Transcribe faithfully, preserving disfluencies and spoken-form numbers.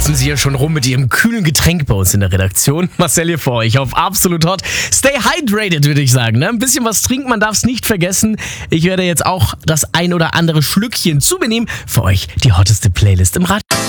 sitzen sie hier schon rum mit ihrem kühlen Getränk bei uns in der Redaktion. Marcel hier für euch auf Absolut Hot. Stay hydrated, würde ich sagen. Ne? Ein bisschen was trinken, man darf es nicht vergessen. Ich werde jetzt auch das ein oder andere Schlückchen zu mir nehmen. Für euch die hotteste Playlist im Radio.